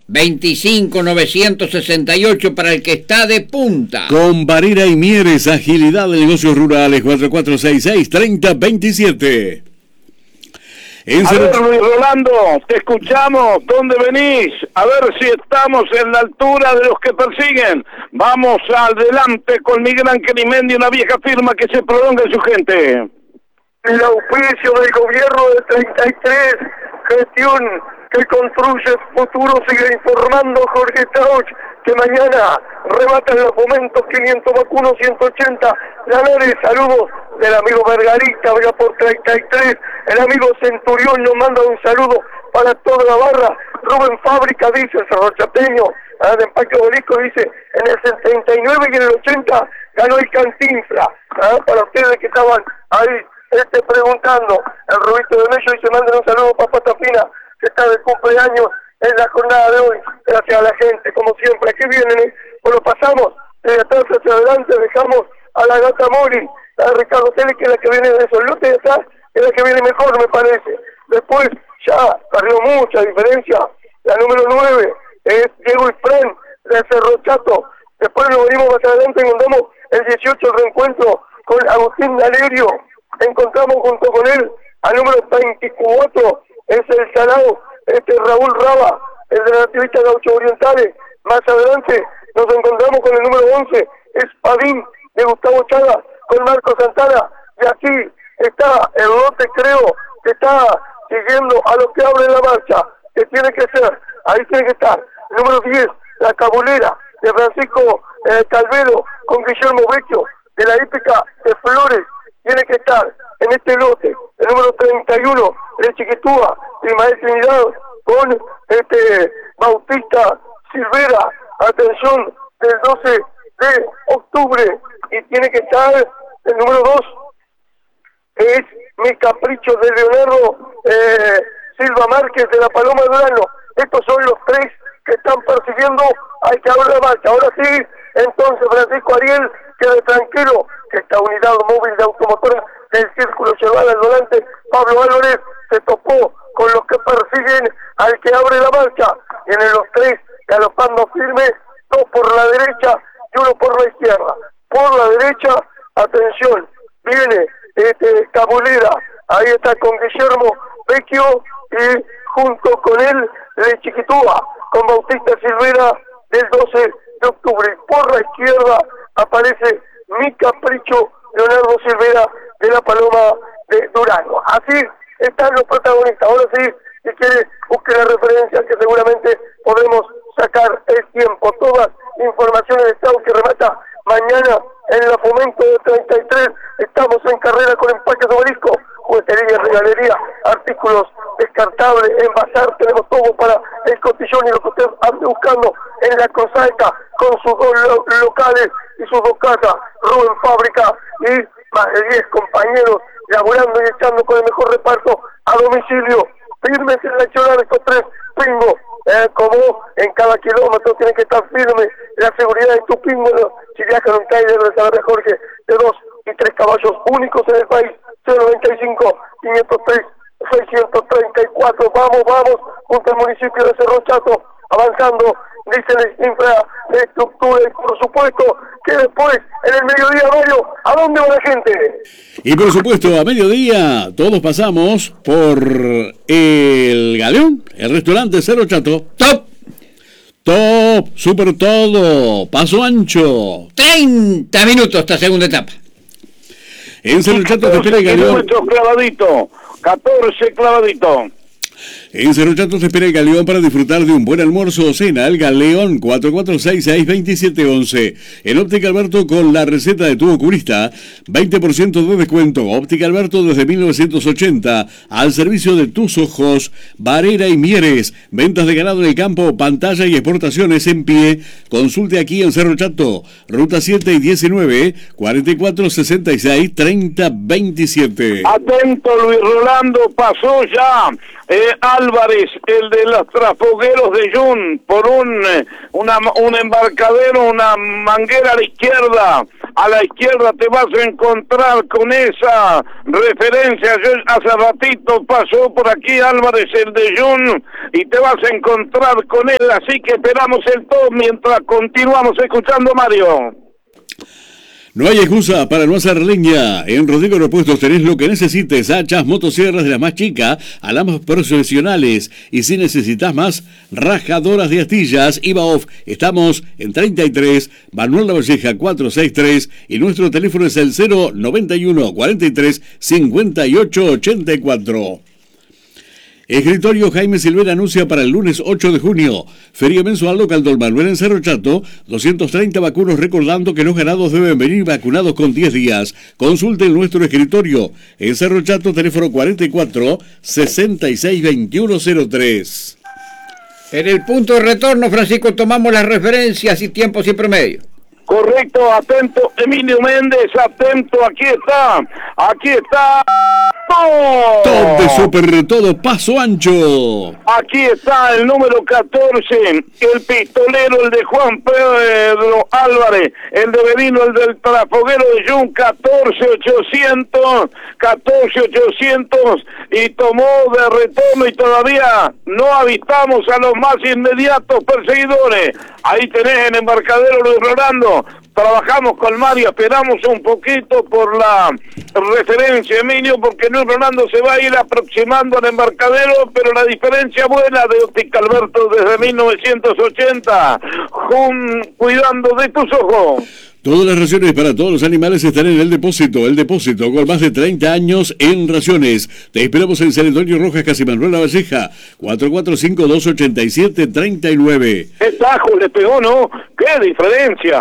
25.968 para el que está de punta. Con Barrera y Mieres, agilidad de negocios rurales, 4466-3027. A ver, Luis Rolando, te escuchamos. ¿Dónde venís? A ver si estamos en la altura de los que persiguen. Vamos adelante con Miguel Ángel Imendi, una vieja firma que se prolonga en su gente. El auspicio del gobierno del 33, gestión que construye futuro, sigue informando Jorge Tauch, que mañana rematan los momentos 500 vacunos, 180 ganares. Saludos del amigo Margarita, vaya por 33, el amigo Centurión nos manda un saludo para toda la barra. Rubén Fábrica dice, Cerro Chapeño, de Empaque Obelisco dice, en el 79 y en el 80 ganó el Cantinfla, para ustedes que estaban ahí preguntando. El Rubito de Mello dice, manden un saludo para Patafina, que está de cumpleaños en la jornada de hoy. Gracias a la gente, como siempre. Aquí vienen, bueno, pasamos de atrás hacia adelante, dejamos a la Gata Mori, a Ricardo Tele, que es la que viene de Solote, y atrás es la que viene mejor, me parece. Después ya perdió mucha diferencia. La número 9 es Diego Ifrén de Cerro Chato. Después nos venimos más adelante, encontramos el 18 el reencuentro con Agustín Galerio. Encontramos junto con él al número 24, es el Salado, Raúl Raba, el de la Nativista Gaucho Orientales. Más adelante nos encontramos con el número 11, es Padín de Gustavo Chaga, con Marco Santana. Y aquí está el lote, creo, que está siguiendo a lo que abre la marcha, que tiene que ser, ahí tiene que estar, el número 10, la Cabulera, de Francisco Calvero, con Guillermo Vecchio, de la hípica de Flores, tiene que estar en este lote. El número 31, el Chiquitúa, de Ismael Trinidad, con Bautista Silvera, atención, del 12 de octubre, y tiene que estar el número 2, es Mi Capricho, de Leonardo Silva Márquez, de la Paloma Durano. Estos son los 3 que están persiguiendo al que abre la marcha. Ahora sí, entonces Francisco Ariel, quede tranquilo, que esta unidad móvil de automotora del Círculo Cheval al volante, Pablo Álvarez, se topó con los que persiguen al que abre la marcha. Tienen los 3 galopando firme, 2 por la derecha y 1 por la izquierda. Por la derecha, atención, viene Cabulera, ahí está con Guillermo Vecchio, y junto con él de Chiquitúa, con Bautista Silvera, del 12 de octubre. Por la izquierda aparece Mi Capricho, Leonardo Silvera, de la Paloma de Durango. Así están los protagonistas. Ahora sí, si quiere, busque la referencia que seguramente podremos sacar el tiempo. Todas informaciones de Estado que remata mañana en la Fomento de 33. Estamos en carrera con Empaques Obelisco, juguetería, regalería, artículos descartables, en bazar, tenemos todo para el cotillón y lo que usted ande buscando en la Cosaeca, con sus 2 locales y sus 2 casas, Rubén Fábrica y más de 10 compañeros laburando y echando con el mejor reparto a domicilio. Firmes en la acción de estos 3 pingos, como en cada kilómetro tiene que estar firme la seguridad de tu pingo. Si viajan un Tyler de Saber Jorge, de 2 y 3 caballos únicos en el país, 095 503 634. Vamos, junto al municipio de Cerro Chato, avanzando, dice la infraestructura, y por supuesto que después, en el mediodía, Mario, ¿a dónde va la gente? Y por supuesto, a mediodía, todos pasamos por el Galeón, el restaurante Cerro Chato. Top, super todo, paso ancho. 30 minutos esta segunda etapa. En Cerro Chato te espera el Galeón. 14 clavadito. En Cerro Chato te espera el Galeón para disfrutar de un buen almuerzo o cena. El Galeón, 4466-2711. En Óptica Alberto, con la receta de tu oculista, 20% de descuento. Óptica Alberto desde 1980, al servicio de tus ojos. Barrera y Mieres, ventas de ganado en el campo, pantalla y exportaciones en pie. Consulte aquí en Cerro Chato, ruta 7 y 19, 4466-3027. Atento, Luis Rolando, pasó ya Álvarez, el de los Trasfogueros de Jun, por un embarcadero, una manguera a la izquierda. a la izquierda te vas a encontrar con esa referencia. Yo hace ratito pasó por aquí Álvarez el de Jun y te vas a encontrar con él, así que esperamos el top mientras continuamos escuchando a Mario. No hay excusa para no hacer leña. En Rodrigo Repuestos tenés lo que necesites: hachas, motosierras de las más chicas a las más profesionales. Y si necesitas más, rajadoras de astillas, IVA off. Estamos en 33, Manuel Lavalleja 463 y nuestro teléfono es el 091 43 58 84. Escritorio Jaime Silvera anuncia para el lunes 8 de junio, feria mensual local Don Manuel en Cerro Chato, 230 vacunos, recordando que los ganados deben venir vacunados con 10 días. Consulte nuestro escritorio en Cerro Chato, teléfono 44 66 2103. En el punto de retorno, Francisco, tomamos las referencias y tiempos y promedio. Correcto, atento Emilio Méndez, atento, aquí está. Top de Super Todo, paso ancho. Aquí está el número 14, el pistolero, el de Juan Pedro Álvarez, el de Benino, el del trafoguero de Jun, 14-800, y tomó de retorno y todavía no avistamos a los más inmediatos perseguidores. Ahí tenés el embarcadero Luis Rolando. Trabajamos con Mario, esperamos un poquito por la referencia, Emilio, porque Luis Rolando se va a ir aproximando al embarcadero, pero la diferencia buena de Óptica Alberto desde 1980, cuidando de tus ojos. Todas las raciones para todos los animales están en el depósito con más de 30 años en raciones. Te esperamos en San Antonio Rojas, casi Manuel Lavalleja, 4452-8739. ¡Qué tajo le pegó, no! ¡Qué diferencia!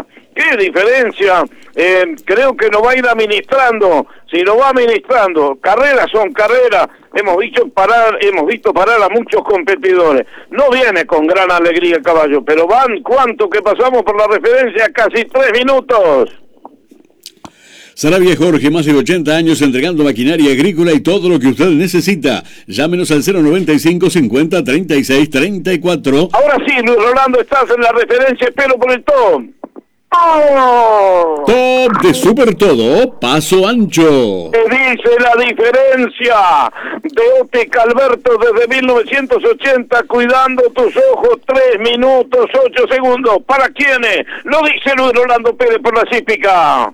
Creo que nos va a ir administrando. Si nos va administrando, carreras son carreras. Hemos visto parar a muchos competidores. No viene con gran alegría el caballo, pero van, ¿cuánto que pasamos por la referencia? Casi 3 minutos. Sarabia Jorge, más de 80 años entregando maquinaria agrícola y todo lo que usted necesita. Llámenos al 095 50 36 34. Ahora sí, Luis Rolando, estás en la referencia, espero por el top. ¡Oh! Top de Super Todo, paso ancho. Te dice la diferencia de Óptica Alberto desde 1980, cuidando tus ojos, 3 minutos, 8 segundos. ¿Para quiénes? Lo dice Luis Rolando Pérez por la Cípica.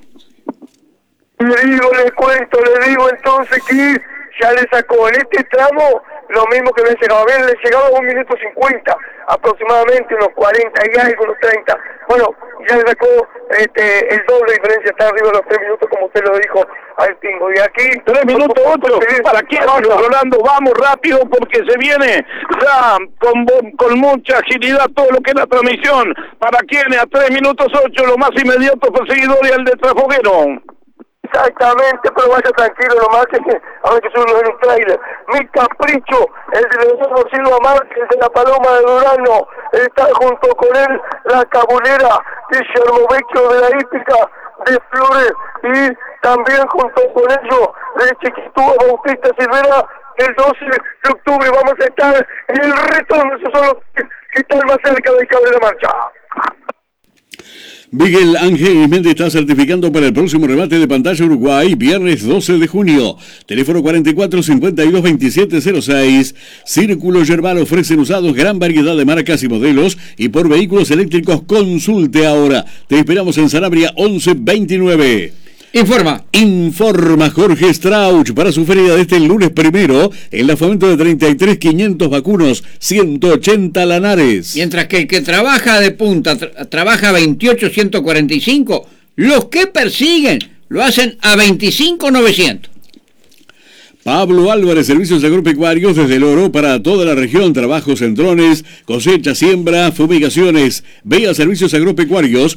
Le cuento entonces que ya le sacó en este tramo lo mismo que le llegaba. Bien, le llegaba a 1 minuto 50, aproximadamente unos 40 y algo, unos 30. Bueno, ya le sacó el doble de diferencia, está arriba de los 3 minutos, como usted lo dijo al Tingo. Y aquí 3 minutos 8, ¿para quién? Rolando, vamos rápido porque se viene ya con mucha agilidad todo lo que es la transmisión. ¿Para quién? A 3 minutos 8, lo más inmediato perseguidor y el de Trafoguero. Exactamente, pero vaya tranquilo nomás, que a ver que subimos en un trailer. Mi capricho, el de Leonardo Silva Márquez de la Paloma de Durano, está junto con él la cabulera Guillermo Vecchio de la Hípica de Flores, y también junto con ellos de Chiquitúa Bautista Silvera. El 12 de octubre vamos a estar en el retorno, esos son los que están más cerca del cable de marcha. Miguel Ángel Méndez está certificando para el próximo remate de pantalla Uruguay, viernes 12 de junio. Teléfono 44 52 27 06. Círculo Yerbal, ofrecen usados, gran variedad de marcas y modelos, y por vehículos eléctricos consulte ahora. Te esperamos en Sanabria 1129. Informa Jorge Strauch para su feria de este lunes primero, en la Fomento de 33, 500 vacunos, 180 lanares. Mientras que el que trabaja de punta trabaja 28.145, los que persiguen lo hacen a 25.900. Pablo Álvarez, servicios agropecuarios desde el Oro para toda la región, trabajos en drones, cosecha, siembra, fumigaciones. Ve a servicios agropecuarios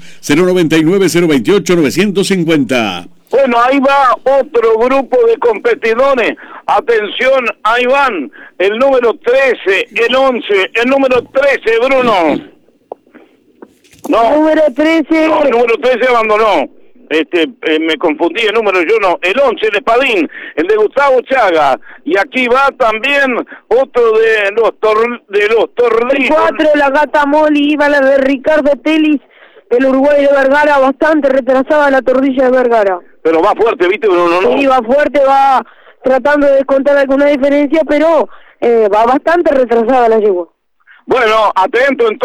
099-028-950. Bueno, ahí va otro grupo de competidores. Atención, ahí van el número 13, el 11, el número 13, Bruno. No. Número 13. No, el número 13 abandonó. Me confundí el número, yo no. El 11, el Espadín, el de Gustavo Chaga. Y aquí va también otro de los tornillos. 4, la Gata Moli, iba la de Ricardo Telis. del Uruguay de Vergara, bastante retrasada la Tordilla de Vergara. Pero va fuerte, ¿viste? No. Sí, va fuerte, va tratando de descontar alguna diferencia, pero va bastante retrasada la yegua. Bueno, atento entonces.